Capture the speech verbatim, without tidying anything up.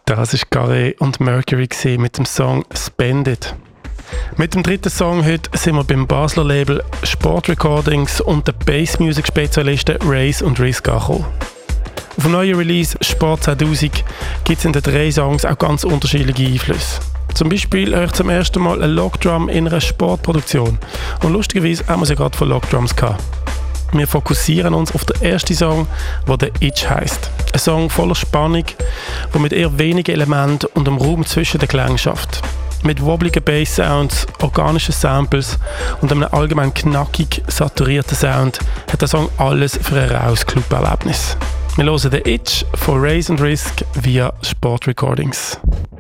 Das war Garé und Mercury mit dem Song «Spend It». Mit dem dritten Song heute sind wir beim Basler Label Sport Recordings und den Bass-Music-Spezialisten Race und Risk angekommen. Auf dem neuen Release Sport zweitausend gibt es in den drei Songs auch ganz unterschiedliche Einflüsse. Zum Beispiel höre ich zum ersten Mal eine Lockdrum in einer Sportproduktion. Und lustigerweise haben wir sie gerade von Lockdrums gehabt. Wir fokussieren uns auf den ersten Song, der «The Itch» heisst. Ein Song voller Spannung, der mit eher wenigen Elementen und dem Raum zwischen den Klängen schafft. Mit wobbligen Bass-Sounds, organischen Samples und einem allgemein knackig saturierten Sound hat der Song alles für ein raues Club-Erlebnis. Wir hören «The Itch» von Race and Risk via Sport Recordings.